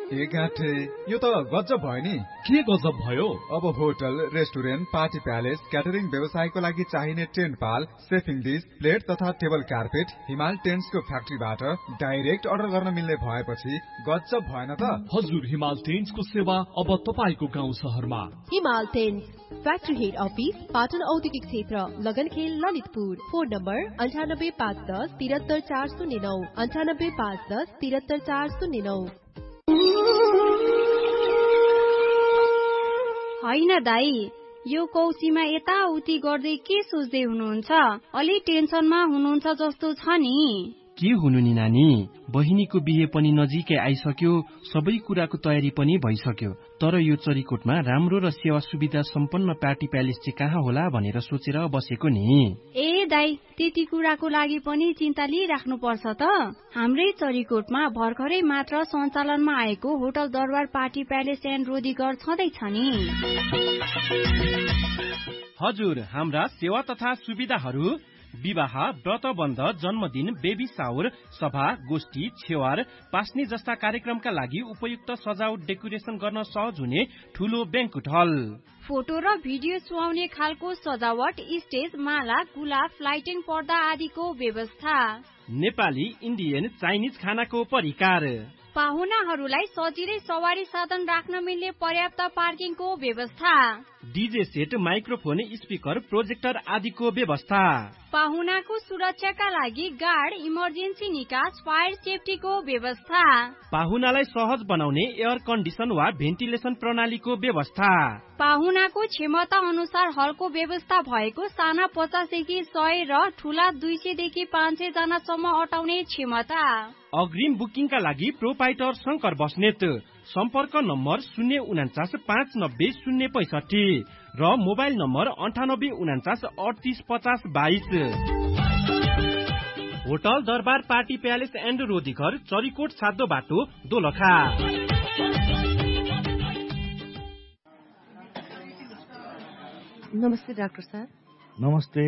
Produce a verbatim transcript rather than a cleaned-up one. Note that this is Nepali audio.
ए गाँठे, यो त गजब भयो नि। के गजब भयो? अब hotel, restaurant, party palace, catering व्यवसायको लागि चाहिने टेन्ट पाल, सेफिङ डिस, प्लेट तथा टेबल कार्पेट हिमाल टेन्ट्सको फ्याक्ट्रीबाट डाइरेक्ट अर्डर गर्न मिल्ने भएपछि गजब भएन त? हजुर, हिमाल टेन्ट्सको सेवा अब तपाईको गाउँ शहरमा। हिमाल tents, factory head office, Patan औद्योगिक क्षेत्र, लगनखेल, ललितपुर। फोन नम्बर अन्ठानब्बे पाँच दस तिहत्तर चार शून्य नौ अन्ठानब्बे पाँच दस तिहत्तर चार शून्य नौ। होइन दाई, यो कौशीमा यताउति गर्दै के सोच्दै हुनुहुन्छ? अलि टेन्सनमा हुनुहुन्छ जस्तो छ नि। के हुनु नि नानी, बहिनीको बिहे पनि नजिकै आइसक्यो, सबै कुराको तयारी पनि भइसक्यो। तर यो चरीकोटमा राम्रो र सेवा सुविधा सम्पन्न पार्टी प्यालेस चाहिँ कहाँ होला भनेर सोचेर बसेको नि। ए दाई, त्यति कुराको लागि पनि चिन्ता लिइराख्नु पर्छ त। हाम्रै चरीकोटमा भर्खरै मात्र सञ्चालनमा आएको होटल दरबार पार्टी प्यालेस एन्ड रोदीगर छँदैछ नि। हजुर, हाम्रा सेवा तथा सुविधाहरू विवाह, व्रतबन्ध, जन्मदिन, बेबी सावर, सभा, गोष्ठी, छेवार, पास्ने जस्ता कार्यक्रमका लागि उपयुक्त सजावट डेकोरेसन गर्न सहज हुने ठूलो ब्याङ्कुट हल। फोटो र भिडियो सुहाउने खालको सजावट, स्टेज, माला, गुलाब, लाइटिङ, पर्दा आदिको व्यवस्था। नेपाली, इन्डियन, चाइनिज खानाको परिकार। पाहुनाहरूलाई सजिलै सवारी साधन राख्न मिल्ने पर्याप्त पार्किङको व्यवस्था। DJ set, microphone, speaker, projector आदिको व्यवस्था। पाहुनाको सुरक्षाका लागि गार्ड, इमर्जेन्सी निकास, फायर सेफ्टीको व्यवस्था। पाहुनालाई सहज बनाउने एयर कन्डिसन वा भेन्टिलेसन प्रणालीको व्यवस्था। पाहुनाको क्षमता अनुसार हलको व्यवस्था भएको साना पचासदेखि सय र ठूला दुई सय देखि पाँच सय जनासम्म अटाउने क्षमता। अग्रिम बुकिङका लागि प्रोपाइटर शङ्कर बस्नेत। सम्पर्क नम्बर शून्य उनाचास पाँच नब्बे शून्य पैसठी र मोबाइल नम्बर अन्ठानब्बे उनाचास अडतिस पचास बाइस। होटल दरबार पार्टी प्यालेस एन्ड रोदीघर, चरीकोट सातो बाटो, दोलखा। नमस्ते डाक्टर साहब। नमस्ते।